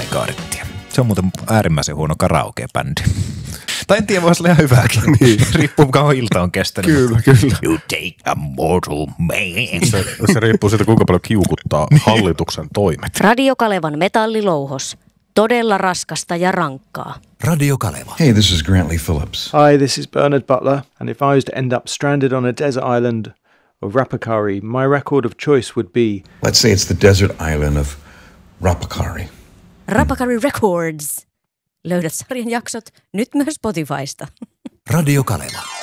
Bodyguardia. Se on muuten äärimmäisen huono karaoke-bändi. Tai en tiedä, voisi olla ihan hyvääkin. Niin. Riippuu, kuinka ilta on kestänyt. Kyllä. You take a mortal man. Se riippuu siitä, kuinka paljon kiukuttaa hallituksen toimet. Radio Kalevan metallilouhos. Todella raskasta ja rankkaa. Radio Kaleva. Hey, this is Grant Lee Phillips. Hi, this is Bernard Butler, and if I was to end up stranded on a desert island of Rapakari, my record of choice would be... Let's say it's the desert island of Rapakari. Rapakari Records. Löydät sarjan jaksot nyt myös Spotifysta. Radio Kaleva.